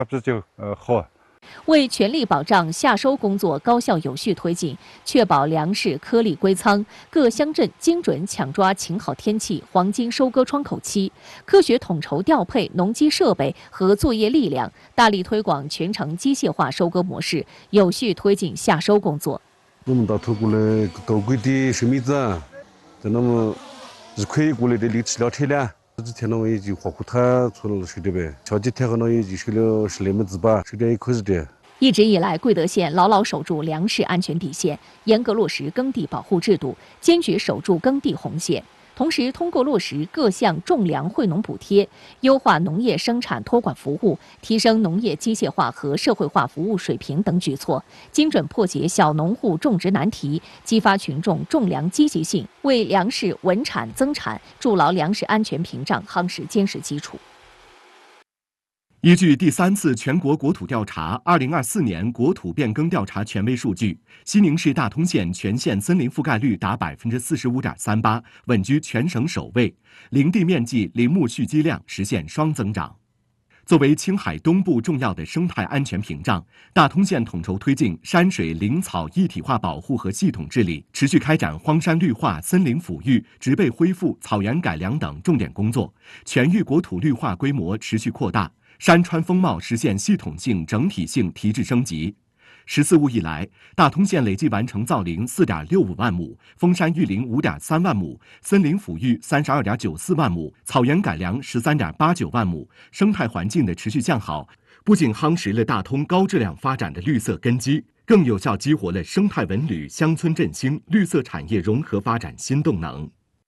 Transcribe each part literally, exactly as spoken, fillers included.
这就呃好。 为全力保障夏收工作高效有序推进，确保粮食颗粒归仓，各乡镇精准抢抓晴好天气黄金收割窗口期，科学统筹调配农机设备和作业力量，大力推广全程机械化收割模式，有序推进夏收工作。 我们打透过了高贵的生米子，在那么一块过来的力吃了车辆。这几天呢，我已经花胡他出了十点半，前几天后呢已经收了十来亩糍粑，十点一开始的。 一直以来，贵德县牢牢守住粮食安全底线，严格落实耕地保护制度，坚决守住耕地红线。同时，通过落实各项种粮惠农补贴，优化农业生产托管服务，提升农业机械化和社会化服务水平等举措，精准破解小农户种植难题，激发群众种粮积极性，为粮食稳产增产筑牢粮食安全屏障夯实坚实基础。 依据第三次全国国土调查二零二四年国土变更调查权威数据，西宁市大通县全县森林覆盖率达百分之四十五点三八，稳居全省首位，林地面积、林木蓄积量实现双增长。作为青海东部重要的生态安全屏障，大通县统筹推进山水林草一体化保护和系统治理，持续开展荒山绿化、森林抚育、植被恢复、草原改良等重点工作，全域国土绿化规模持续扩大。山川风貌实现系统性、整体性提质升级。“十四五”以来，大通县累计完成造林四点六五万亩，封山育林五点三万亩，森林抚育三十二点九四万亩，草原改良十三点八九万亩。生态环境的持续向好，不仅夯实了大通高质量发展的绿色根基，更有效激活了生态文旅、乡村振兴、绿色产业融合发展新动能。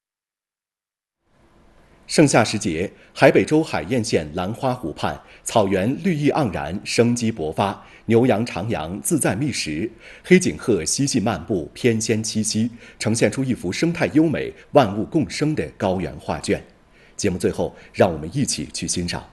盛夏时节，海北州海晏县兰花湖畔，草原绿意盎然，生机勃发，牛羊徜徉，自在觅食，黑颈鹤嬉戏漫步，翩跹栖息，呈现出一幅生态优美、万物共生的高原画卷。节目最后，让我们一起去欣赏。